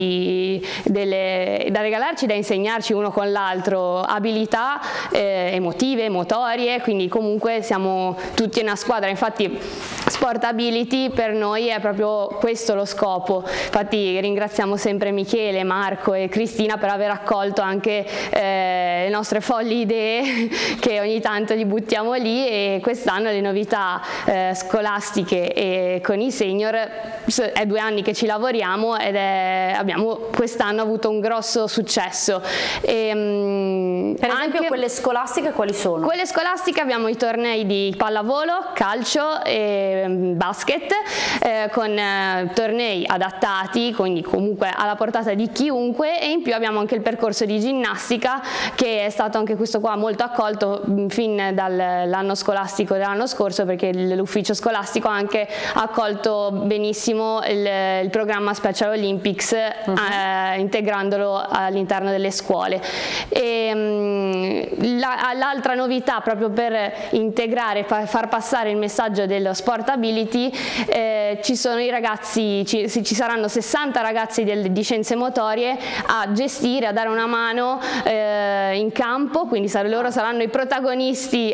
da regalarci, da insegnarci uno con l'altro abilità emotive, motorie, quindi comunque siamo tutti una squadra. Infatti Sport Ability per noi è proprio questo lo scopo. Infatti ringraziamo sempre Michele, Marco e Cristina per aver accolto anche le nostre folli idee che ogni tanto li buttiamo lì, e quest'anno le novità scolastiche e con i senior è 2 anni che ci lavoriamo ed abbiamo quest'anno avuto un grosso successo. Per esempio quelle scolastiche quali sono? Quelle scolastiche abbiamo i tornei di pallavolo, calcio e basket, con tornei adattati, quindi comunque alla portata di chiunque, e in più abbiamo anche il percorso di ginnastica che è stato anche questo qua molto accolto fin dall'anno scolastico dell'anno scorso, perché l'ufficio scolastico ha anche accolto benissimo il programma Special Olympics, integrandolo all'interno delle scuole. L'altra novità, proprio per integrare, far passare il messaggio dello Sport Ability, ci sono i ragazzi, ci saranno 60 ragazzi di scienze motorie a gestire, a dare una mano in campo, quindi loro saranno i protagonisti,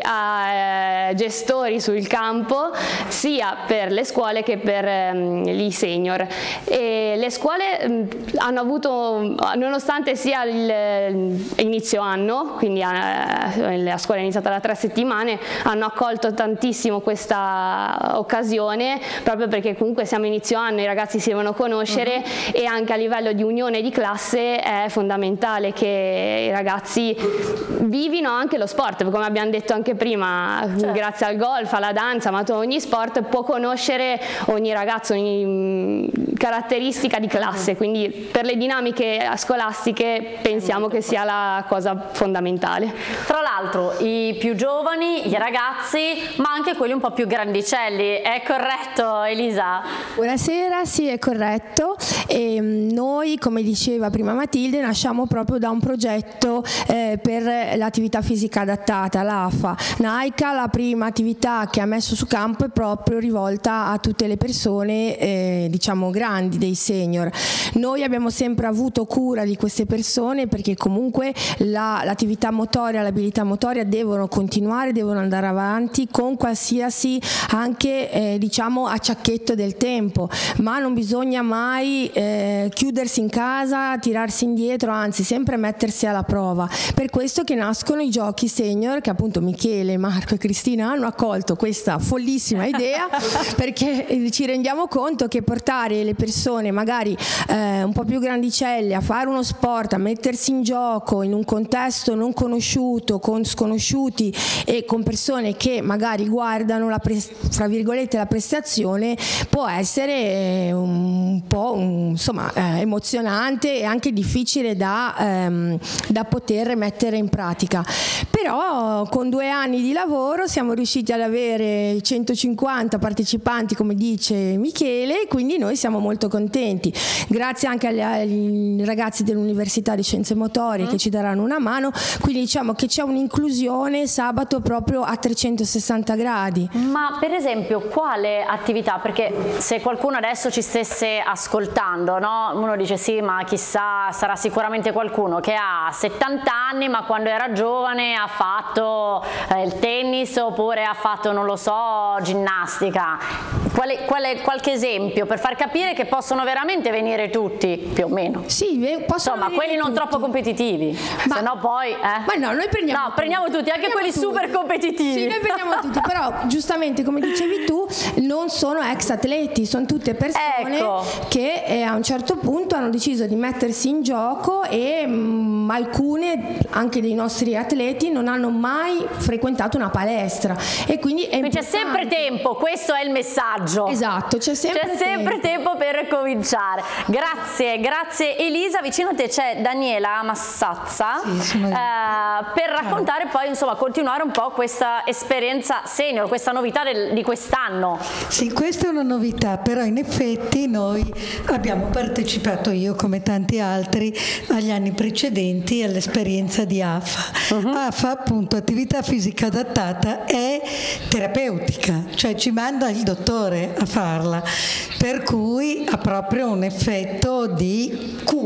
gestori sul campo, sia per le scuole che per gli senior. E le scuole hanno avuto, nonostante sia inizio anno, quindi la scuola è iniziata da 3 settimane, hanno accolto tantissimo questa occasione, proprio perché comunque siamo inizio anno, i ragazzi si devono conoscere, e anche a livello di unione di classe è fondamentale che i ragazzi vivino anche lo sport, come abbiamo detto anche prima, certo. Grazie al golf, alla danza, ma ogni sport può conoscere ogni ragazzo, ogni caratteristica di classe, quindi per le dinamiche scolastiche pensiamo che sia la cosa fondamentale. Tra l'altro i più giovani, i ragazzi, ma anche quelli un po' più grandicelli, è corretto Elisa? Buonasera, sì, è corretto. E noi, come diceva prima Matilde, nasciamo proprio da un progetto per l'attività fisica adattata, l'AFA. NAICA, la prima attività che ha messo su campo, è proprio rivolta a tutte le persone diciamo grandi, dei senior. Noi abbiamo sempre avuto cura di queste persone, perché comunque l'attività motoria, l'abilità motoria devono continuare, devono andare avanti con qualsiasi anche diciamo acciacchetto del tempo, ma non bisogna mai chiudersi in casa, tirarsi indietro, anzi sempre mettersi alla prova. Per questo che nascono i giochi senior, che appunto Michele, Marco e Cristina hanno accolto questa follissima idea, perché ci rendiamo conto che portare le persone magari un po' più grandicelle a fare uno sport, a mettersi in gioco in un contesto non conosciuto, con sconosciuti e con persone che magari guardano fra virgolette la prestazione, può essere un po' insomma emozionante e anche difficile da poter mettere in pratica. Però con 2 anni di lavoro siamo riusciti ad avere 150 partecipanti, come dice Michele, quindi noi siamo molto contenti, grazie anche ai ragazzi dell'Università di Scienze Motorie che ci daranno una mano, quindi diciamo che c'è un'inclusione sabato proprio a 360 gradi. Ma per esempio quale attività, perché se qualcuno adesso ci stesse ascoltando, no? Uno dice sì, ma chissà, sarà sicuramente qualcuno che ha 70 anni ma quando era giovane ha fatto il tennis, oppure ha fatto, non lo so, ginnastica. Qualche esempio per far capire che possono veramente venire tutti, più o meno? Sì, possono, insomma, quelli non tutti. Troppo competitivi, se no poi ma no, noi prendiamo tutti, anche quelli super competitivi. Sì, noi prendiamo tutti, però giustamente come dicevi tu, non sono ex atleti, sono tutte persone che a un certo punto hanno deciso di mettersi in gioco, e alcune anche dei nostri atleti non hanno mai frequentato una palestra, e quindi c'è sempre tempo, questo è il messaggio. Esatto, c'è sempre tempo per cominciare. Grazie Elisa. Vicino a te c'è Daniela Massazza, per raccontare poi, insomma, continuare un po' questa esperienza senior, questa novità di quest'anno. Sì, questa è una novità, però in effetti noi abbiamo partecipato, io come tanti altri, agli anni precedenti all'esperienza di AFA. AFA, appunto, attività fisica adattata, è terapeutica, cioè ci manda il dottore a farla, per cui ha proprio un effetto di cura.